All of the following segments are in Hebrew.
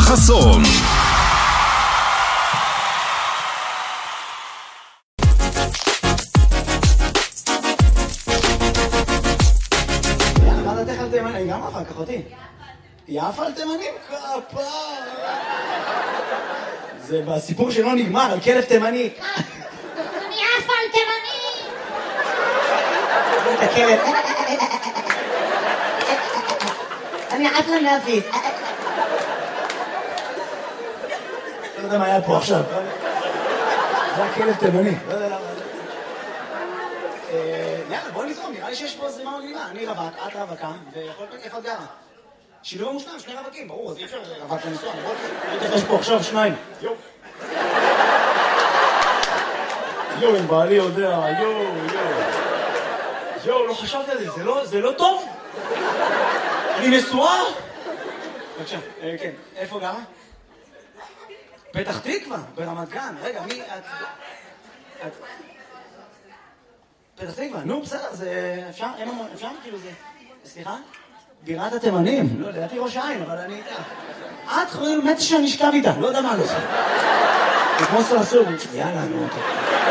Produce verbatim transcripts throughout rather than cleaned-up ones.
חסון. מה דעתך על תימנים? גם אחר כך אותי. יפה על תימנים? כפה. זה בסיפור שלא נגמר, על כלב תימני. אני יפה על תימני. את הכלב. אני עפה נפית. לא יודע מה היה פה עכשיו. זה הכלב תימני. לא יודע למה. יאללה, בוא נזרום, נראה לי שיש פה זרימה מגניבה. אני רווק, את רווקה, ויכול להיות איפה את גרה. שילוב מושלם, שני רווקים, ברור, אז אי אפשר רווק לנסוע. בוא יש פה עכשיו שניים. יו. יו, אם בעלי יודע, יו, יו. יו, לא חשבתי על זה, זה לא טוב? אני נשואה? בבקשה, כן, איפה גרה? פתח תקווה, ברמת גן. רגע, מי את? את... פתח תקווה, נו בסדר, זה אפשר? אין אמור, אפשר? כאילו זה... סליחה? בירת התימנים, לא, לדעתי ראש העין, אבל אני... את חברים, באמת שאני אשכב איתה, לא יודע מה לא עושה. זה כמו סרסור, יאללה, נו, אתה...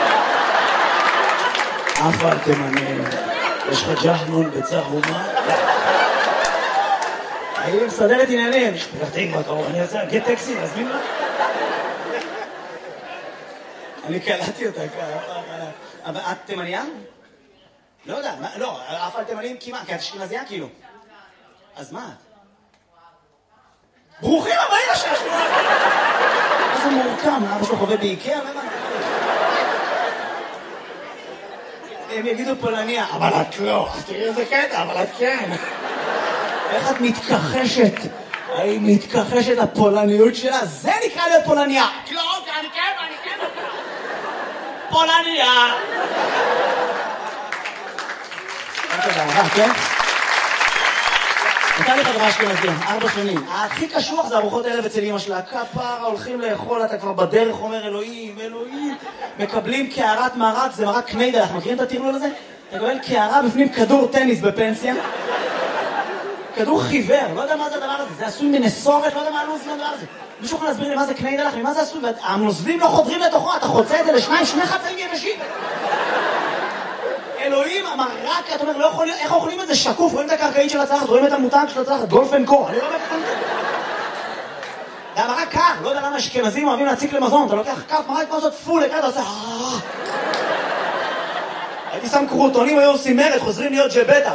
אף על תימנים, יש לך ג'חנון בצהומה? אני מסדרת עניינים, פתח תקווה, אתה רואה, אני אעשה, גט טקסי, להזמין לה? אני קלטתי אותה, אבל את תימניה? לא יודע, לא, אף על תימנים כמעט, כי את אשכנזייה כאילו. אז מה? ברוכים הבאים לשעשוע! מה זה מורכב? אבא שלו חווה באיקאה? הם יגידו פולניה, אבל את לא. תראי איזה קטע, אבל את כן. איך את מתכחשת? היא מתכחשת לפולניות שלה? זה נקרא להיות פולניה. לא, אני כן, אני כן. פולניה. כן? נתן לי חברה אשכנזים, ארבע שנים. הכי קשוח זה ארוחות ערב אצל אמא שלה. כפרה, הולכים לאכול, אתה כבר בדרך אומר אלוהים, אלוהים. מקבלים קערת מרק, זה מרק קניידל, אנחנו מכירים את הטרלול הזה? אתה מקבל קערה בפנים כדור טניס בפנסיה. כדור חיוור, לא יודע מה זה הדבר הזה. זה עשוי מנסורת, לא יודע מה הלוז מהדבר הזה. מישהו יכול להסביר לי מה זה קניידל, ממה זה עשוי? והנוזלים לא חודרים לתוכו, אתה חוצה את זה לשניים, שני חצאים יבשים. אלוהים, המרק, אתה אומר, לא יכול, איך אוכלים את זה שקוף? רואים את הקרקעית של הצלחת, רואים את המותג של הצלחת, גולף אנד קו, אני לא מבין את זה. זה המרק קר, לא יודע למה אשכנזים אוהבים להציק למזון, אתה לוקח כף מרק, מה זאת פול, אתה עושה... הייתי שם קרוטונים, היו עושים מרד, חוזרים להיות ג'בטה.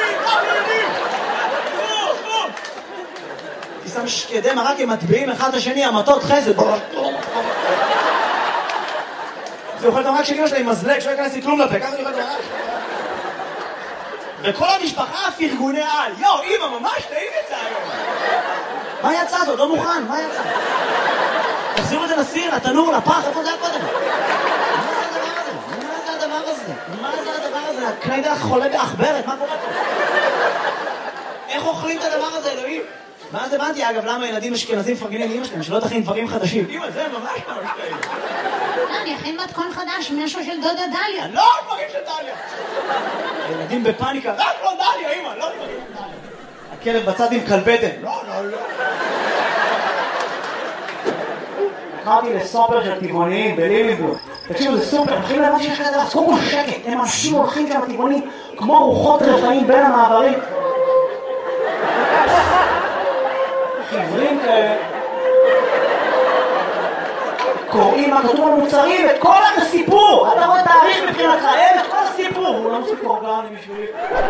הייתי שם שקדי מרק, הם מטביעים אחד השני, המטות חסד. זה אוכל את המרק של אמא שלה עם מזלג, שלא יכנס לי כלום לפה, ככה אני אוכל את המרק. וכל המשפחה פרגוני על, יו, אמא, ממש טעים את זה היום. מה יצא זאת? לא מוכן, מה יצא? תחזירו את זה לסיר, לתנור, לפח, איפה זה היה קודם? מה זה הדבר הזה? מה זה הדבר הזה? הקניידל חולה באחברת, מה קורה פה? איך אוכלים את הדבר הזה, אלוהים? ואז הבנתי, אגב, למה ילדים אשכנזים מפרגנים לאמא שלהם, שלא תכין דברים חדשים. אמא, זה ממש ממש טעים. אני אכין מתכון חדש, משהו של דודה דליה. לא דברים של דליה. ילדים בפאניקה, רק לא דליה, אמא, לא דברים של דליה. הכלב בצד עם כלבטן. לא, לא, לא. קראתי לסופר של טבעוניים בלימינגבורג. תקשיבו, זה סופר, מתחילים להבין שיש כזה דבר, קודם כל שקט, הם אנשים הולכים שם טבעוניים כמו רוחות רפאים בין המעברים. חברים כאלה. קוראים מה כתוב על מוצרים, את כל הסיפור. אתה רואה תאריך מבחינתך, אין את כל הסיפור. הוא לא מוסיף אורגני בשבילי.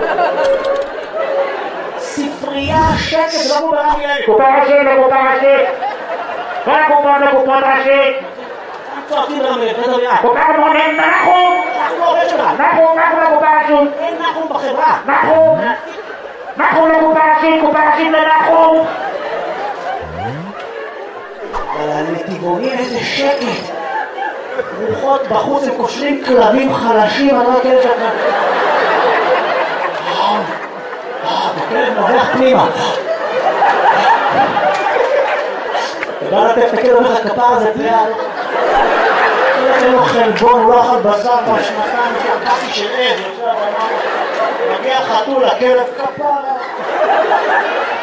ספרייה, שקט, זה לא כמו ברמי לוי. קופה ראשית לקופה ראשית. כל הקופה לקופות ראשית. אתה צועקים ברמי לוי, אתה דברייה. קופה מונים, נחום. נחום עובד שלך. נחום, נחום לקופה ראשית. אין נחום בחברה. נחום. נחום לקופה ראשית, קופה ראשית לנחום. אבל לטבעונים איזה שקט. רוחות בחוץ, הם קושרים כלבים חלשים, אני לא הכלב שלך. הכלב נובח פנימה. ובא לטף את הכלב, אומר לך, כפר הזה פריאל. אין לו חלבון, הוא לא אכל בשר כבר שנתיים, שהקפי של עד, מגיע חתול, הכלב כפר.